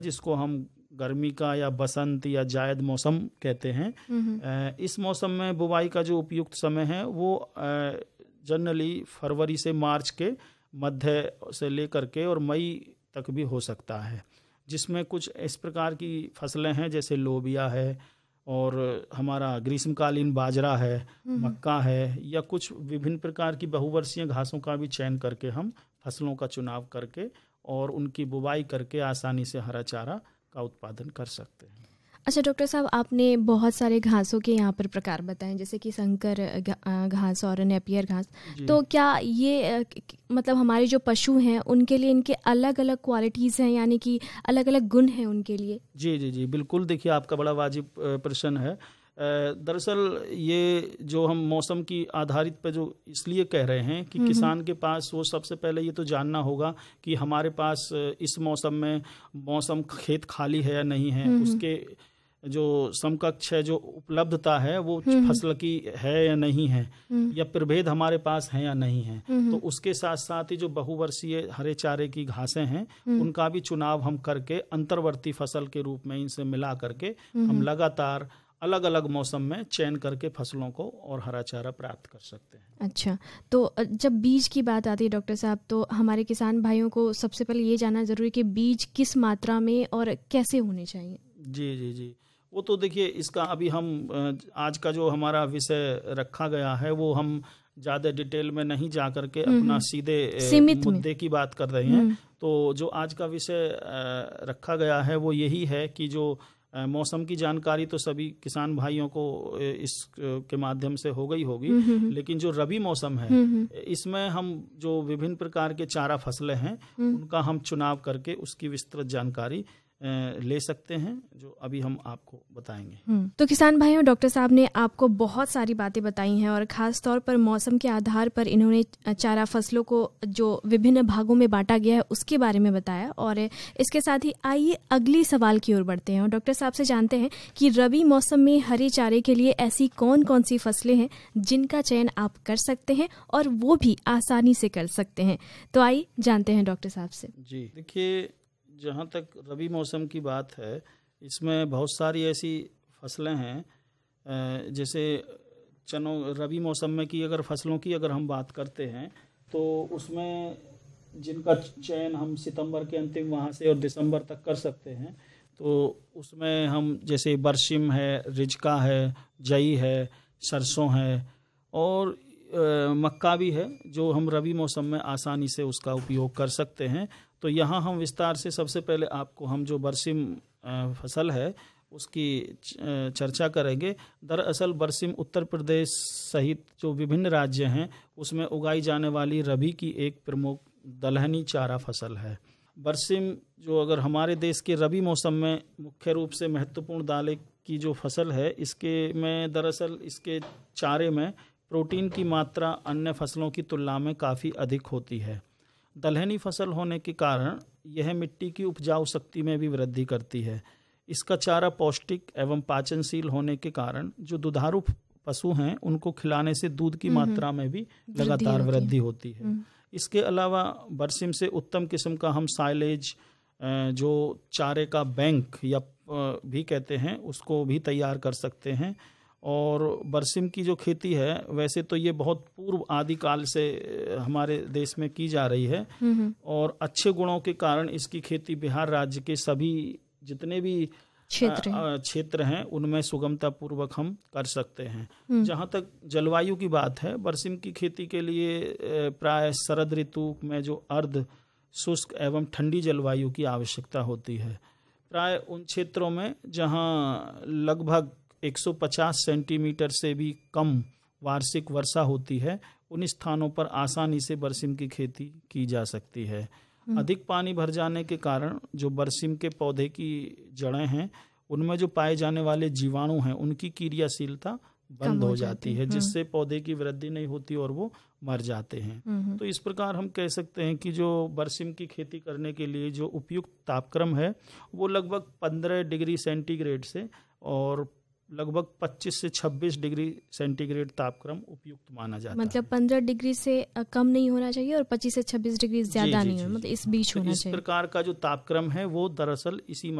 जिसको हम गर्मी का या बसंत या जायद मौसम कहते हैं। इस मौसम में बुवाई का जो उपयुक्त समय है वो जनरली फरवरी से मार्च के मध्य से लेकर के और मई तक भी हो सकता है, जिसमें कुछ इस प्रकार की फसलें हैं जैसे लोबिया है और हमारा ग्रीष्मकालीन बाजरा है, मक्का है, या कुछ विभिन्न प्रकार की बहुवर्षीय घासों का भी चयन करके हम फसलों का चुनाव करके और उनकी बुवाई करके आसानी से हरा चारा का उत्पादन कर सकते हैं। अच्छा डॉक्टर साहब, आपने बहुत सारे घासों के यहाँ पर प्रकार बताएं, जैसे कि संकर घास और नेपियर घास, तो क्या ये मतलब हमारे जो पशु हैं उनके लिए इनके अलग अलग क्वालिटीज़ हैं, यानी कि अलग अलग गुण हैं उनके लिए? जी जी जी बिल्कुल। देखिए, आपका बड़ा वाजिब प्रश्न है। दरअसल ये जो हम मौसम की आधारित पे जो इसलिए कह रहे हैं कि किसान के पास वो सबसे पहले ये तो जानना होगा कि हमारे पास इस मौसम में मौसम खेत खाली है या नहीं है, उसके जो समकक्ष है, जो उपलब्धता है वो फसल की है या नहीं है, या प्रभेद हमारे पास है या नहीं है। तो उसके साथ साथ ही जो बहुवर्षीय हरे चारे की घासें हैं उनका भी चुनाव हम करके अंतर्वर्ती फसल के रूप में इनसे मिला करके हम लगातार अलग अलग मौसम में चयन करके फसलों को और हरा चारा प्राप्त कर सकते हैं। अच्छा, तो जब बीज की बात आती है डॉक्टर साहब, तो हमारे किसान भाइयों को सबसे पहले ये जानना जरूरी है कि बीज किस मात्रा में और कैसे होने चाहिए? जी जी जी, वो तो देखिए, इसका अभी हम आज का जो हमारा विषय रखा गया है वो हम ज़्यादा डिटेल में नहीं जा करके अपना सीधे मुद्दे की बात कर रहे हैं। तो जो आज का विषय रखा गया है वो यही है कि जो मौसम की जानकारी तो सभी किसान भाइयों को इस के माध्यम से हो गई होगी, लेकिन जो रबी मौसम है इसमें हम जो विभिन्न प्रकार के चारा फसलें हैं उनका हम चुनाव करके उसकी विस्तृत जानकारी ले सकते हैं, जो अभी हम आपको बताएंगे। तो किसान भाइयों, डॉक्टर साहब ने आपको बहुत सारी बातें बताई हैं और ख़ास तौर पर मौसम के आधार पर इन्होंने चारा फसलों को जो विभिन्न भागों में बांटा गया है उसके बारे में बताया। और इसके साथ ही आइए अगली सवाल की ओर बढ़ते हैं और डॉक्टर साहब से जानते हैं कि रबी मौसम में हरे चारे के लिए ऐसी कौन कौन सी फसलें हैं जिनका चयन आप कर सकते हैं और वो भी आसानी से कर सकते हैं। तो आइए जानते हैं डॉक्टर साहब से। जी देखिए, जहाँ तक रबी मौसम की बात है इसमें बहुत सारी ऐसी फसलें हैं, जैसे रबी मौसम में की अगर फसलों की अगर हम बात करते हैं तो उसमें जिनका चयन हम सितंबर के अंतिम वहाँ से और दिसंबर तक कर सकते हैं, तो उसमें हम जैसे बरसिम है, रिजका है, जई है, सरसों है और मक्का भी है, जो हम रबी मौसम में आसानी से उसका उपयोग कर सकते हैं। तो यहाँ हम विस्तार से सबसे पहले आपको हम जो बरसिम फसल है उसकी चर्चा करेंगे। दरअसल बरसिम उत्तर प्रदेश सहित जो विभिन्न राज्य हैं उसमें उगाई जाने वाली रबी की एक प्रमुख दलहनी चारा फसल है। बरसिम जो अगर हमारे देश के रबी मौसम में मुख्य रूप से महत्वपूर्ण दालें की जो फसल है, इसके में दरअसल इसके चारे में प्रोटीन की मात्रा अन्य फसलों की तुलना में काफ़ी अधिक होती है। दलहनी फसल होने के कारण यह मिट्टी की उपजाऊ शक्ति में भी वृद्धि करती है। इसका चारा पौष्टिक एवं पाचनशील होने के कारण जो दुधारू पशु हैं उनको खिलाने से दूध की मात्रा में भी लगातार वृद्धि होती है। इसके अलावा बरसिम से उत्तम किस्म का हम साइलेज, जो चारे का बैंक या भी कहते हैं, उसको भी तैयार कर सकते हैं। और बरसिम की जो खेती है वैसे तो ये बहुत पूर्व आदिकाल से हमारे देश में की जा रही है और अच्छे गुणों के कारण इसकी खेती बिहार राज्य के सभी जितने भी क्षेत्र हैं उनमें सुगमता पूर्वक हम कर सकते हैं। जहाँ तक जलवायु की बात है, बरसिम की खेती के लिए प्राय शरद ऋतु में जो अर्ध शुष्क एवं ठंडी जलवायु की आवश्यकता होती है। प्राय उन क्षेत्रों में जहाँ लगभग 150 सेंटीमीटर से भी कम वार्षिक वर्षा होती है, उन स्थानों पर आसानी से बरसिम की खेती की जा सकती है। अधिक पानी भर जाने के कारण जो बरसिम के पौधे की जड़ें हैं उनमें जो पाए जाने वाले जीवाणु हैं उनकी क्रियाशीलता बंद हो जाती है, जिससे पौधे की वृद्धि नहीं होती और वो मर जाते हैं। तो इस प्रकार हम कह सकते हैं कि जो बरसिम की खेती करने के लिए जो उपयुक्त तापक्रम है वो लगभग 15 डिग्री सेंटीग्रेड से और लगभग 25 से 26 डिग्री सेंटीग्रेड तापक्रम उपयुक्त माना जाता है। मतलब 15 डिग्री से कम नहीं होना चाहिए और 25 से 26 डिग्री ज़्यादा नहीं होना, मतलब इस बीच होना चाहिए। इस प्रकार का जो तापक्रम है वो दरअसल इसी